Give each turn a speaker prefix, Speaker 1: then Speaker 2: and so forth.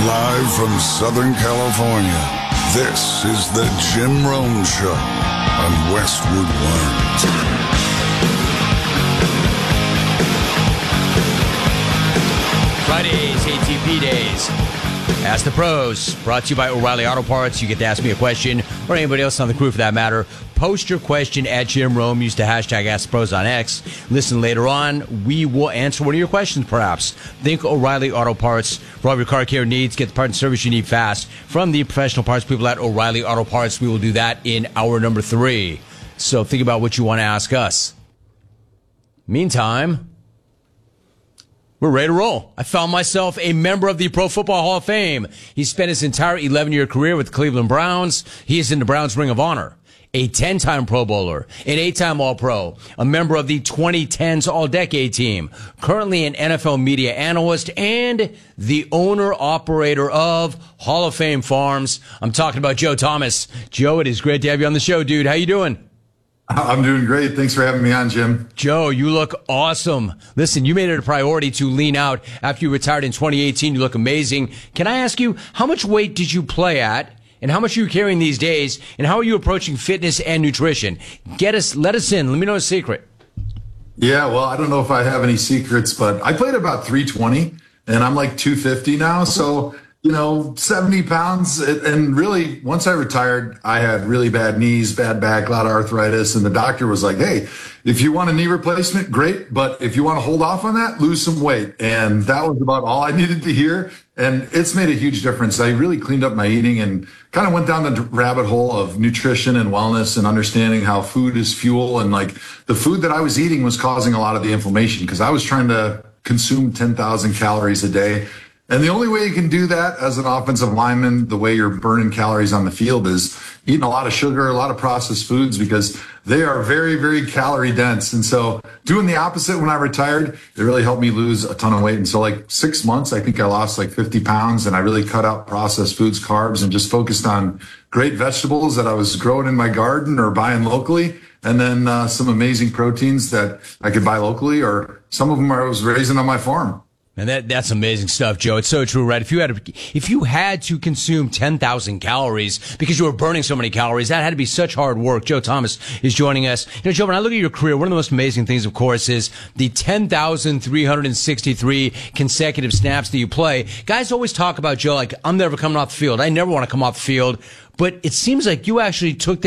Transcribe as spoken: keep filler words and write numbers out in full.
Speaker 1: Live from Southern California, this is the Jim Rome Show on Westwood One.
Speaker 2: Fridays, A T P days. Ask the Pros, brought to you by O'Reilly Auto Parts. You get to ask me a question, or anybody else on the crew for that matter. Post your question at Jim Rome. Use the hashtag Ask the Pros on X. Listen later on. We will answer one of your questions, perhaps. Think O'Reilly Auto Parts for all your car care needs. Get the part and service you need fast from the professional parts people at O'Reilly Auto Parts. We will do that in hour number three. So think about what you want to ask us. Meantime, we're ready to roll. I found myself a member of the Pro Football Hall of Fame. He spent his entire eleven-year career with the Cleveland Browns. He is in the Browns Ring of Honor. A ten-time Pro Bowler, an eight-time All-Pro, a member of the twenty tens All-Decade team, currently an N F L media analyst, and the owner-operator of Hall of Fame Farms. I'm talking about Joe Thomas. Joe, it is great to have you on the show, dude. How you doing?
Speaker 3: I'm doing great. Thanks for having me on, Jim.
Speaker 2: Joe, you look awesome. Listen, you made it a priority to lean out after you retired in twenty eighteen. You look amazing. Can I ask you, how much weight did you play at? And how much are you carrying these days? And how are you approaching fitness and nutrition? Get us, let us in. Let me know a secret.
Speaker 3: Yeah, well, I don't know if I have any secrets, but I played about three twenty, and I'm like two fifty now. So, you know, seventy pounds. And really, once I retired, I had really bad knees, bad back, a lot of arthritis. And the doctor was like, hey, if you want a knee replacement, great. But if you want to hold off on that, lose some weight. And that was about all I needed to hear. And it's made a huge difference. I really cleaned up my eating and kind of went down the rabbit hole of nutrition and wellness and understanding how food is fuel. And like the food that I was eating was causing a lot of the inflammation because I was trying to consume ten thousand calories a day. And the only way you can do that as an offensive lineman, the way you're burning calories on the field, is eating a lot of sugar, a lot of processed foods, because they are very, very calorie dense. And so doing the opposite when I retired, it really helped me lose a ton of weight. And so like six months, I think I lost like fifty pounds, and I really cut out processed foods, carbs, and just focused on great vegetables that I was growing in my garden or buying locally. And then uh, some amazing proteins that I could buy locally, or some of them I was raising on my farm.
Speaker 2: And that, that's amazing stuff, Joe. It's so true, right? If you had to, if you had to consume ten thousand calories because you were burning so many calories, that had to be such hard work. Joe Thomas is joining us. You know, Joe, when I look at your career, one of the most amazing things, of course, is the ten thousand three hundred sixty-three consecutive snaps that you play. Guys always talk about, Joe, like, I'm never coming off the field. I never want to come off the field. But it seems like you actually took that